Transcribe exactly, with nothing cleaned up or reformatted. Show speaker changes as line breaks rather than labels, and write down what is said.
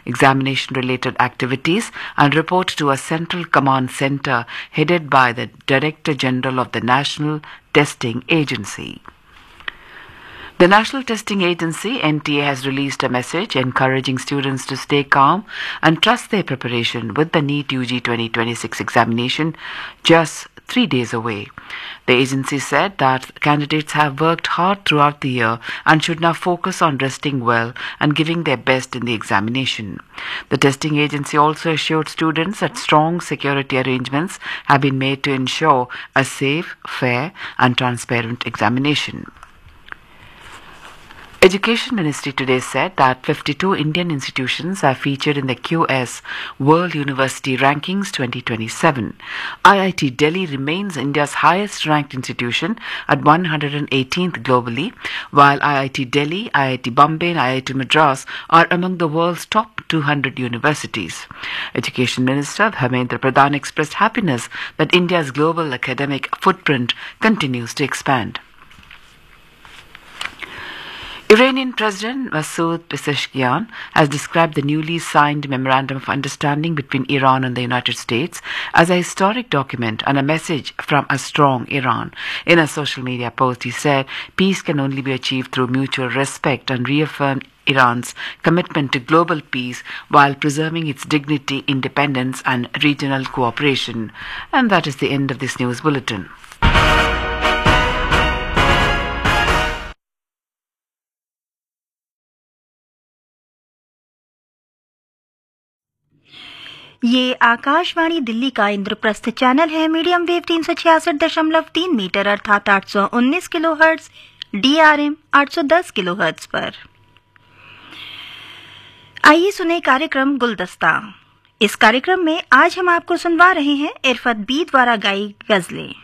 examination-related activities and report to a central command center headed by the Director General of the National Testing Agency. The National Testing Agency, N T A, has released a message encouraging students to stay calm and trust their preparation with the NEET U G twenty twenty-six examination just three days away. The agency said that candidates have worked hard throughout the year and should now focus on resting well and giving their best in the examination. The testing agency also assured students that strong security arrangements have been made to ensure a safe, fair and transparent examination. Education Ministry today said that fifty-two Indian institutions are featured in the Q S World University Rankings twenty twenty-seven. I I T Delhi remains India's highest ranked institution at one hundred eighteenth globally, while I I T Delhi, I I T Bombay and I I T Madras are among the world's top two hundred universities. Education Minister Dharmendra Pradhan expressed happiness that India's global academic footprint continues to expand. Iranian President Masoud Pezeshkian has described the newly signed Memorandum of Understanding between Iran and the United States as a historic document and a message from a strong Iran. In a social media post, he said, "Peace can only be achieved through mutual respect," and reaffirmed Iran's commitment to global peace while preserving its dignity, independence and regional cooperation. And that is the end of this news bulletin.
ये आकाशवाणी दिल्ली का Indraprastha channel है। Medium wave तीन सौ छियासठ दशमलव तीन metre अर्थात आठ सौ उन्नीस किलो हर्ट्ज, डीआरएम आठ सौ दस किलो हर्ट्ज पर। आइए सुने कार्यक्रम गुलदस्ता। इस कार्यक्रम में आज हम आपको सुनवा रहे हैं इरफत बी द्वारा गाई गजलें।